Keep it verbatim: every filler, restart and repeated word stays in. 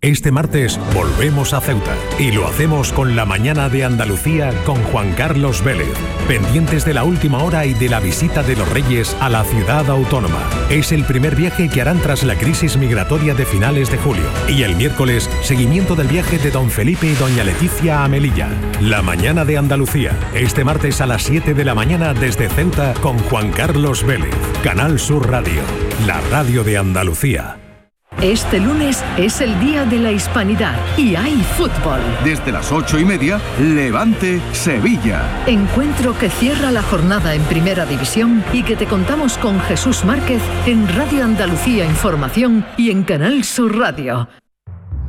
Este martes volvemos a Ceuta y lo hacemos con la mañana de Andalucía con Juan Carlos Vélez, pendientes de la última hora y de la visita de los Reyes a la ciudad autónoma. Es el primer viaje que harán tras la crisis migratoria de finales de julio. Y el miércoles, seguimiento del viaje de don Felipe y doña Leticia a Melilla. La mañana de Andalucía, este martes a las siete de la mañana desde Ceuta con Juan Carlos Vélez. Canal Sur Radio, la radio de Andalucía. Este lunes es el Día de la Hispanidad y hay fútbol. Desde las ocho y media, Levante, Sevilla. Encuentro que cierra la jornada en Primera División y que te contamos con Jesús Márquez en Radio Andalucía Información y en Canal Sur Radio.